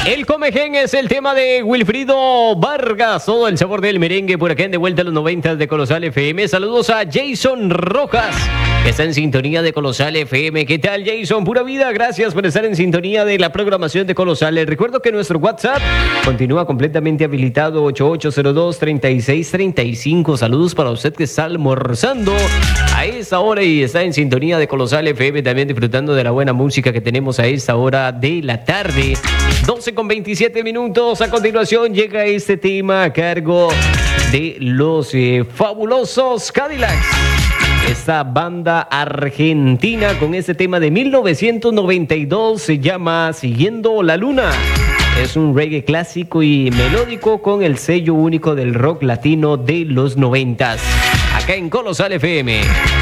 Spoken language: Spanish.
El Comején es el tema de Wilfrido Vargas, todo el sabor del merengue por acá en De Vuelta a los 90 de Colosal FM. Saludos a Jason Rojas, que está en sintonía de Colosal FM. ¿Qué tal, Jason? Pura vida, gracias por estar en sintonía de la programación de Colosal. Les recuerdo que nuestro WhatsApp continúa completamente habilitado, 8802-3635. Saludos para usted que está almorzando a esta hora y está en sintonía de Colosal FM, también disfrutando de la buena música que tenemos a esta hora de la tarde. 12:27. A continuación llega este tema a cargo de los fabulosos Cadillacs. Esta banda argentina con este tema de 1992 se llama Siguiendo la Luna. Es un reggae clásico y melódico con el sello único del rock latino de los 90s. Acá en Colosal FM.